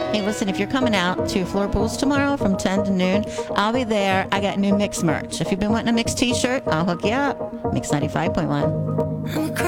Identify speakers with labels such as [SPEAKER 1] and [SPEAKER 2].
[SPEAKER 1] Hey, listen, if you're coming out to Floor Pools tomorrow from 10 to noon, I'll be there. I got new Mix merch. If you've been wanting a Mix t-shirt, I'll hook you up. Mix 95.1.